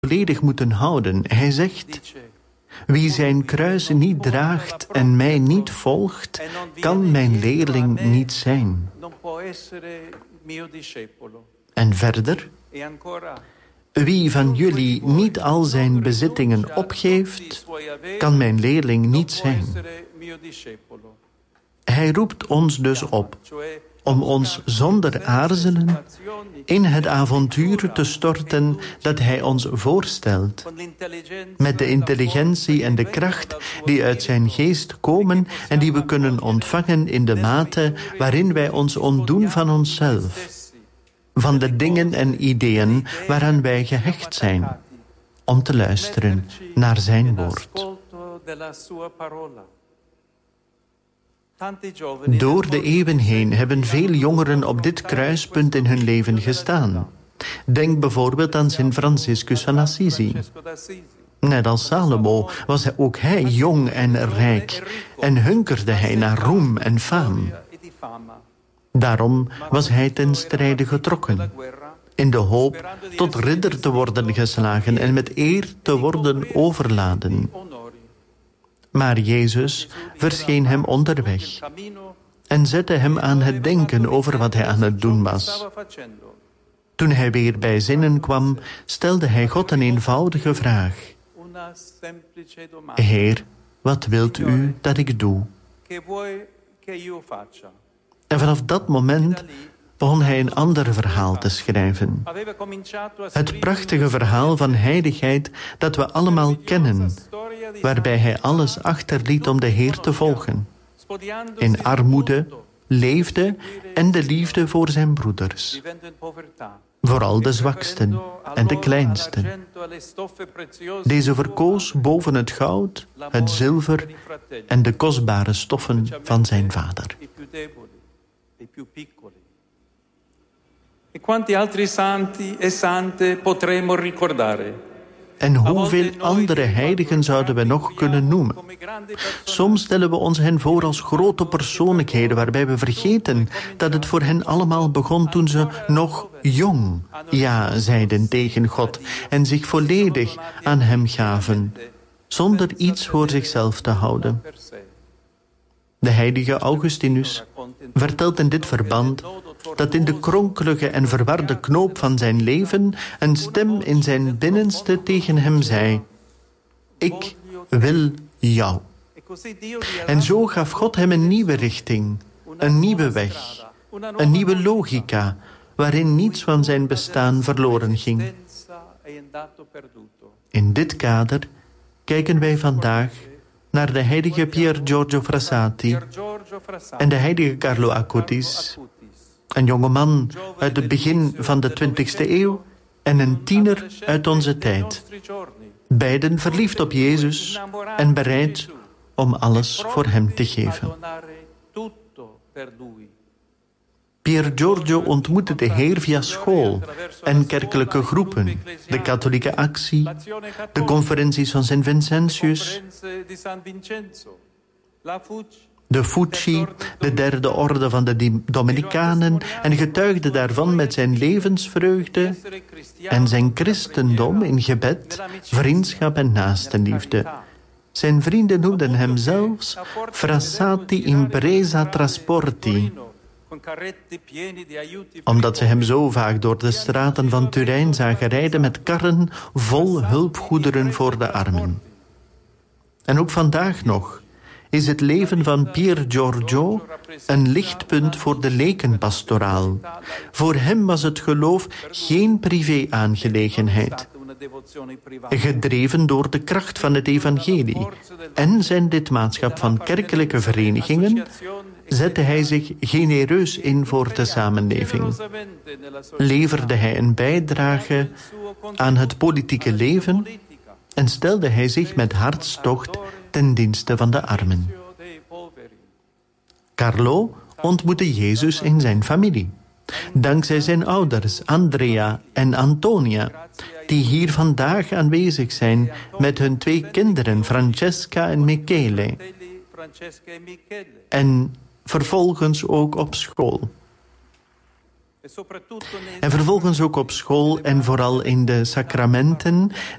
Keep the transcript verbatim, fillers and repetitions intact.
volledig moeten houden. Hij zegt: wie zijn kruis niet draagt en mij niet volgt, kan mijn leerling niet zijn. En verder: wie van jullie niet al zijn bezittingen opgeeft, kan mijn leerling niet zijn. Hij roept ons dus op om ons zonder aarzelen in het avontuur te storten dat hij ons voorstelt, met de intelligentie en de kracht die uit zijn geest komen en die we kunnen ontvangen in de mate waarin wij ons ontdoen van onszelf, van de dingen en ideeën waaraan wij gehecht zijn, om te luisteren naar zijn woord. Door de eeuwen heen hebben veel jongeren op dit kruispunt in hun leven gestaan. Denk bijvoorbeeld aan Sint Franciscus van Assisi. Net als Salomo was hij ook hij jong en rijk en hunkerde hij naar roem en faam. Daarom was hij ten strijde getrokken, in de hoop tot ridder te worden geslagen en met eer te worden overladen. Maar Jezus verscheen hem onderweg en zette hem aan het denken over wat hij aan het doen was. Toen hij weer bij zinnen kwam, stelde hij God een eenvoudige vraag: Heer, wat wilt u dat ik doe? En vanaf dat moment begon hij een ander verhaal te schrijven. Het prachtige verhaal van heiligheid dat we allemaal kennen, waarbij hij alles achterliet om de Heer te volgen. In armoede leefde en de liefde voor zijn broeders. Vooral de zwaksten en de kleinsten. Deze verkoos boven het goud, het zilver en de kostbare stoffen van zijn vader. E quanti altri santi e sante potremmo ricordare? En hoeveel andere heiligen zouden we nog kunnen noemen? Soms stellen we ons hen voor als grote persoonlijkheden, waarbij we vergeten dat het voor hen allemaal begon toen ze nog jong ja zeiden tegen God en zich volledig aan hem gaven, zonder iets voor zichzelf te houden. De heilige Augustinus vertelt in dit verband dat in de kronkelige en verwarde knoop van zijn leven een stem in zijn binnenste tegen hem zei: ik wil jou. En zo gaf God hem een nieuwe richting, een nieuwe weg, een nieuwe logica, waarin niets van zijn bestaan verloren ging. In dit kader kijken wij vandaag naar de heilige Pier Giorgio Frassati en de heilige Carlo Acutis, een jongeman uit het begin van de twintigste eeuw en een tiener uit onze tijd. Beiden verliefd op Jezus en bereid om alles voor hem te geven. Pier Giorgio ontmoette de Heer via school en kerkelijke groepen, de katholieke actie, de conferenties van Sint Vincentius, de Fucci, de derde orde van de Dominicanen, en getuigde daarvan met zijn levensvreugde en zijn christendom in gebed, vriendschap en naastenliefde. Zijn vrienden noemden hem zelfs Frassati Impresa Trasporti, omdat ze hem zo vaak door de straten van Turijn zagen rijden met karren vol hulpgoederen voor de armen. En ook vandaag nog is het leven van Pier Giorgio een lichtpunt voor de lekenpastoraal. Voor hem was het geloof geen privé-aangelegenheid. Gedreven door de kracht van het evangelie en zijn lidmaatschap van kerkelijke verenigingen zette hij zich genereus in voor de samenleving. Leverde hij een bijdrage aan het politieke leven en stelde hij zich met hartstocht ten dienste van de armen. Carlo ontmoette Jezus in zijn familie, dankzij zijn ouders Andrea en Antonia, die hier vandaag aanwezig zijn met hun twee kinderen Francesca en Michele, en vervolgens ook op school. En vervolgens ook op school en vooral in de sacramenten